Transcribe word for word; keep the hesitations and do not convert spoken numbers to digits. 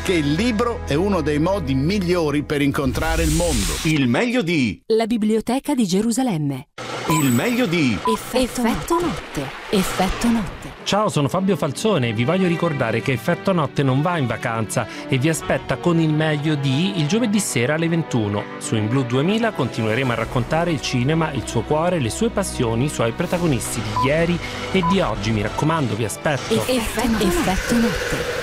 perché il libro è uno dei modi migliori per incontrare il mondo. Il meglio di La Biblioteca di Gerusalemme. Il meglio di Effetto, Effetto notte. Effetto notte. Ciao, sono Fabio Falzone e vi voglio ricordare che Effetto Notte non va in vacanza e vi aspetta con il meglio di il giovedì sera alle ventuno. Su In Blu duemila continueremo a raccontare il cinema, il suo cuore, le sue passioni, i suoi protagonisti di ieri e di oggi. Mi raccomando, vi aspetto. Effetto, Effetto notte.